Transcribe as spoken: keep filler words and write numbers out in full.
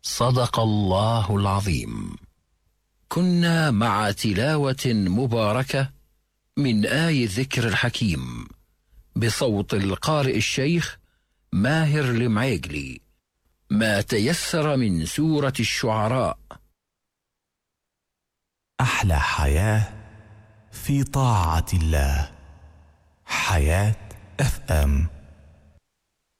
صدق الله العظيم. كنا مع تلاوة مباركة من آي الذكر الحكيم بصوت القارئ الشيخ ماهر المعيقلي، ما تيسر من سورة الشعراء. أحلى حياة في طاعة الله. حياة اف ام.